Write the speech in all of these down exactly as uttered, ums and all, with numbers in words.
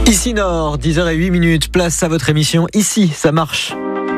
Ici Nord, dix heures zéro huit minutes, place à votre émission. Ici, ça marche.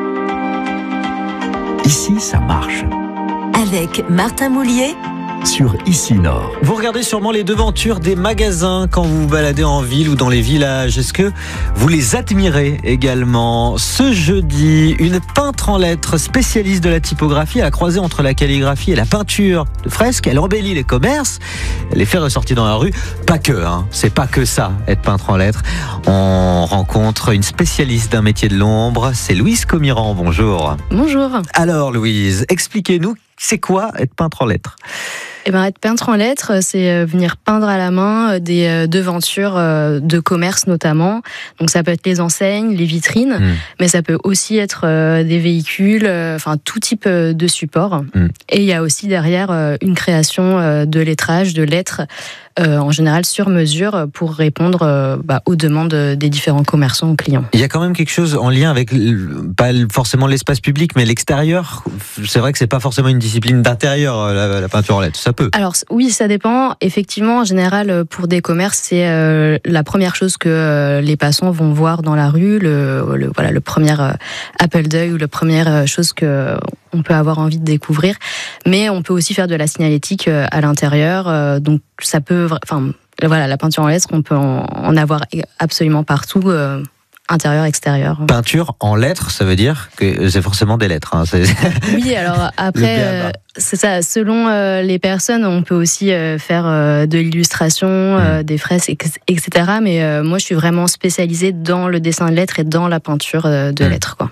Ici, ça marche. Avec Martin Moulier sur Ici Nord. Vous regardez sûrement les devantures des magasins quand vous vous baladez en ville ou dans les villages. Est-ce que vous les admirez également? Ce jeudi, une peintre en lettres, spécialiste de la typographie, à la croisée entre la calligraphie et la peinture de fresques. Elle embellit les commerces, elle les fait ressortir dans la rue. Pas que, hein. C'est pas que ça, être peintre en lettres. On rencontre une spécialiste d'un métier de l'ombre, c'est Louise Comirand. Bonjour. Bonjour. Alors Louise, expliquez-nous, c'est quoi être peintre en lettres? Eh ben, être peintre en lettres, c'est venir peindre à la main des devantures de commerce notamment. Donc ça peut être les enseignes, les vitrines, mmh. mais ça peut aussi être des véhicules, enfin tout type de support. Mmh. Et il y a aussi derrière une création de lettrage, de lettres, euh, en général sur mesure pour répondre euh, bah, aux demandes des différents commerçants ou clients. Il y a quand même quelque chose en lien avec, pas forcément l'espace public, mais l'extérieur. C'est vrai que c'est pas forcément une discipline d'intérieur, la, la peinture en lettres. Ça peut. Alors oui, ça dépend. Effectivement, en général, pour des commerces, c'est euh, la première chose que euh, les passants vont voir dans la rue, le, le voilà, le premier euh, appel d'œil ou la première euh, chose que on peut avoir envie de découvrir. Mais on peut aussi faire de la signalétique euh, à l'intérieur. Euh, donc ça peut, enfin voilà, la peinture en lettres, on peut en, en avoir absolument partout. Euh, intérieur, extérieur. Peinture en lettres, ça veut dire que c'est forcément des lettres. Hein. C'est... Oui, alors après, euh, c'est ça. Selon euh, les personnes, on peut aussi euh, faire euh, de l'illustration, euh, mmh. des fresques, et cetera. Mais euh, moi, je suis vraiment spécialisée dans le dessin de lettres et dans la peinture euh, de mmh. lettres, quoi.